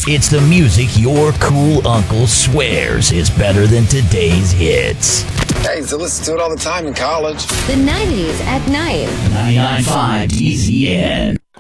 It's the music your cool uncle swears is better than today's hits. I used to listen to it all the time in college. The 90s at night. 99.5 DZN.